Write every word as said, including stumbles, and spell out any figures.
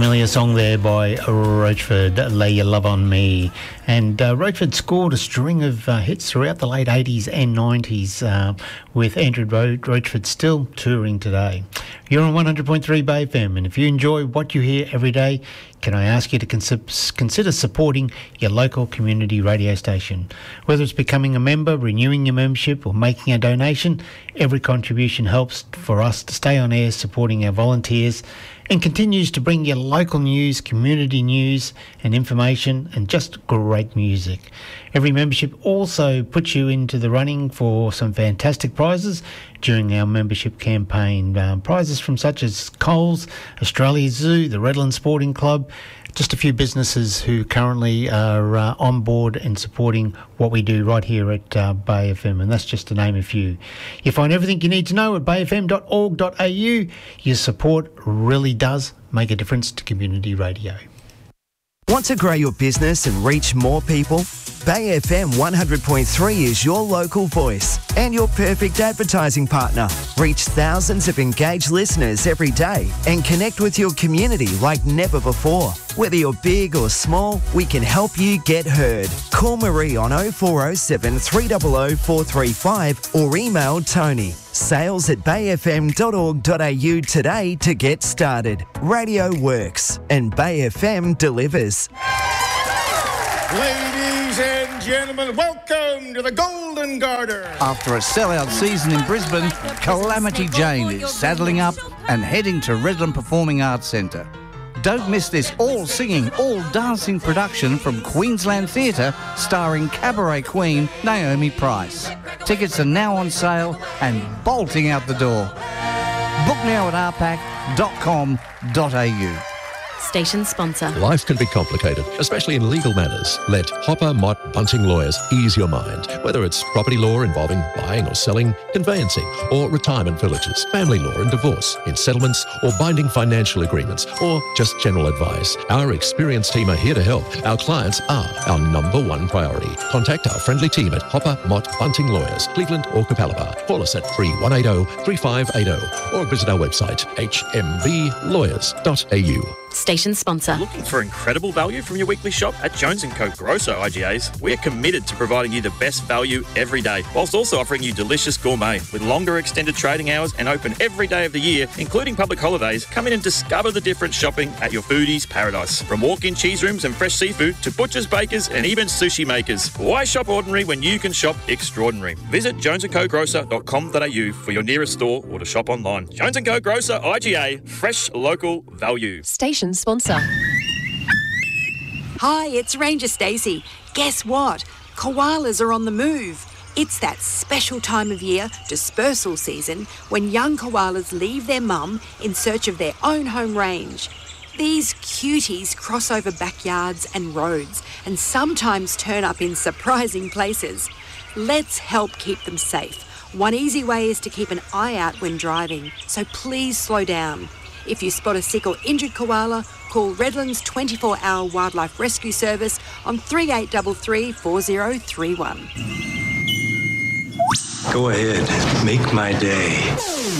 Familiar song there by Roachford, Lay Your Love on Me. And uh, Roachford scored a string of uh, hits throughout the late eighties and nineties, uh, with Andrew Ro- Roachford still touring today. You're on one hundred point three Bay F M, and if you enjoy what you hear every day, can I ask you to cons- consider supporting your local community radio station? Whether it's becoming a member, renewing your membership, or making a donation, every contribution helps for us to stay on air supporting our volunteers and continues to bring you local news, community news and information, and just great music. Every membership also puts you into the running for some fantastic prizes during our membership campaign. Um, prizes from such as Coles, Australia Zoo, the Redland Sporting Club, just a few businesses who currently are uh, on board and supporting what we do right here at uh, Bay F M, and that's just to name a few. You find everything you need to know at bay f m dot org dot a u. Your support really does make a difference to community radio. Want to grow your business and reach more people? Bay F M one hundred point three is your local voice and your perfect advertising partner. Reach thousands of engaged listeners every day and connect with your community like never before. Whether you're big or small, we can help you get heard. Call Marie on oh four oh seven, three hundred, four three five or email Tony. Sales at bay f m dot org dot a u today to get started. Radio works and Bay F M delivers. Ladies and gentlemen, welcome to the Golden Garter. After a sellout season in Brisbane, Calamity Jane is saddling up and heading to Redland Performing Arts Centre. Don't miss this all-singing, all-dancing production from Queensland Theatre starring cabaret queen Naomi Price. Tickets are now on sale and bolting out the door. Book now at r pac dot com dot a u. Station sponsor. Life can be complicated, especially in legal matters. Let Hopper, Mott, Bunting Lawyers ease your mind. Whether it's property law involving buying or selling, conveyancing, or retirement villages, family law and divorce, in settlements or binding financial agreements, or just general advice, our experienced team are here to help. Our clients are our number one priority. Contact our friendly team at Hopper, Mott, Bunting Lawyers, Cleveland or Capalaba. Call us at three one eight zero, three five eight zero or visit our website h m b lawyers dot a u. Station sponsor. Looking for incredible value from your weekly shop? At Jones and Co Grosso I G As, we are committed to providing you the best value every day, whilst also offering you delicious gourmet. With longer extended trading hours and open every day of the year, including public holidays, come in and discover the difference shopping at your foodie's paradise. From walk-in cheese rooms and fresh seafood to butchers, bakers and even sushi makers. Why shop ordinary when you can shop extraordinary? Visit jones and co grocer dot com dot a u for your nearest store or to shop online. Jones and Co Grocer I G A, fresh local value. Station sponsor. Hi, it's Ranger Stacey. Guess what? Koalas are on the move. It's that special time of year, dispersal season, when young koalas leave their mum in search of their own home range. These cuties cross over backyards and roads and sometimes turn up in surprising places. Let's help keep them safe. One easy way is to keep an eye out when driving, so please slow down. If you spot a sick or injured koala, call Redlands twenty-four hour Wildlife Rescue Service on three eight three three, four zero three one. Go ahead, make my day.